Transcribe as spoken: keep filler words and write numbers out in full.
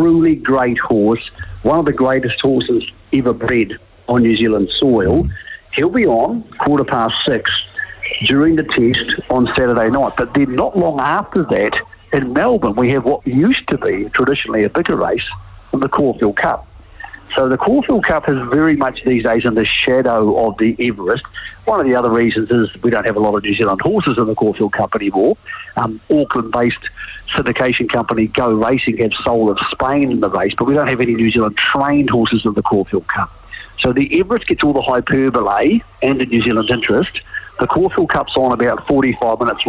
truly great horse, one of the greatest horses ever bred on New Zealand soil. He'll be on quarter past six during the test on Saturday night. But then not long after that, in Melbourne, we have what used to be traditionally a bigger race, the Caulfield Cup. So the Caulfield Cup is very much these days in the shadow of the Everest. One of the other reasons is we don't have a lot of New Zealand horses in the Caulfield Cup anymore. Um, Auckland-based syndication company Go Racing have Soul of Spain in the race, but we don't have any New Zealand trained horses in the Caulfield Cup. So the Everest gets all the hyperbole and the New Zealand interest. The Caulfield Cup's on about forty-five minutes